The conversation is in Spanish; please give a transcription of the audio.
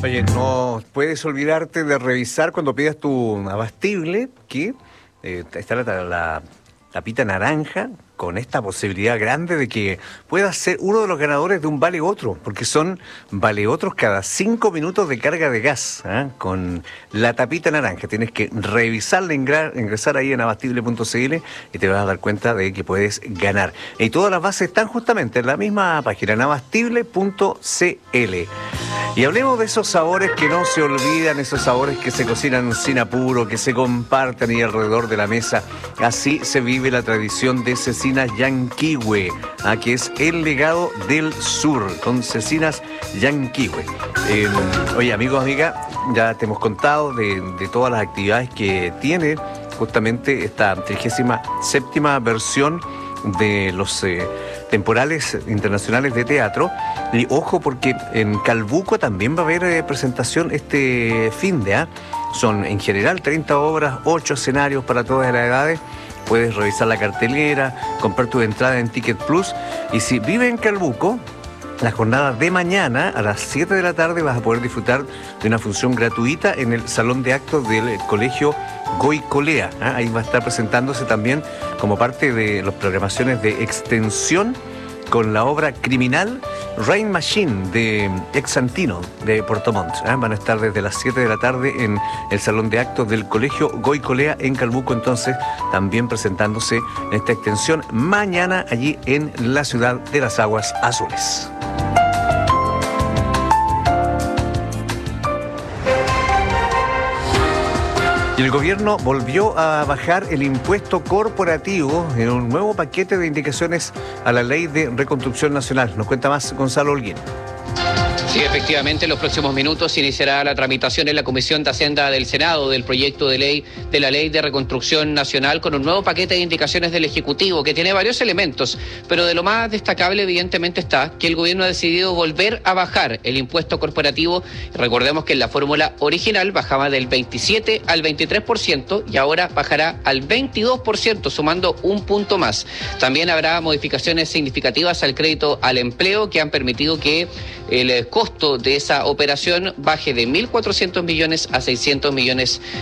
Oye, no puedes olvidarte de revisar cuando pidas tu abastible que está la tapita naranja con esta posibilidad grande de que puedas ser uno de los ganadores de un Vale Otro, porque son Vale Otros cada 5 minutos de carga de gas, con la tapita naranja. Tienes que revisarla, ingresar ahí en abastible.cl y te vas a dar cuenta de que puedes ganar. Y todas las bases están justamente en la misma página, en abastible.cl. Y hablemos de esos sabores que no se olvidan, esos sabores que se cocinan sin apuro, que se comparten ahí alrededor de la mesa. Así se vive la tradición de Cecinas Llanquihue, que es el legado del sur, con Cecinas Llanquihue. Oye, amigos, amigas, ya te hemos contado de todas las actividades que tiene justamente esta 37ª versión de los temporales internacionales de teatro. Y ojo, porque en Calbuco también va a haber presentación este fin de Son en general 30 obras, 8 escenarios para todas las edades. Puedes revisar la cartelera, comprar tu entrada en Ticket Plus. Y si vives en Calbuco, la jornada de mañana a las 7 de la tarde vas a poder disfrutar de una función gratuita en el salón de actos del Colegio Goicolea. Ahí va a estar presentándose también como parte de las programaciones de extensión con la obra Criminal Rain Machine de Exantino de Puerto Montt. Van a estar desde las 7 de la tarde en el salón de actos del Colegio Goicolea en Calbuco, entonces también presentándose en esta extensión mañana allí en la ciudad de las Aguas Azules. Y el gobierno volvió a bajar el impuesto corporativo en un nuevo paquete de indicaciones a la Ley de Reconstrucción Nacional. Nos cuenta más Gonzalo Holguín. Sí, efectivamente, en los próximos minutos iniciará la tramitación en la Comisión de Hacienda del Senado del proyecto de ley de la Ley de Reconstrucción Nacional con un nuevo paquete de indicaciones del Ejecutivo que tiene varios elementos, pero de lo más destacable evidentemente está que el gobierno ha decidido volver a bajar el impuesto corporativo. Recordemos que en la fórmula original bajaba del 27 al 23% y ahora bajará al 22%, sumando un punto más. También habrá modificaciones significativas al crédito al empleo que han permitido que el costo de esa operación baje de 1.400 millones a 600 millones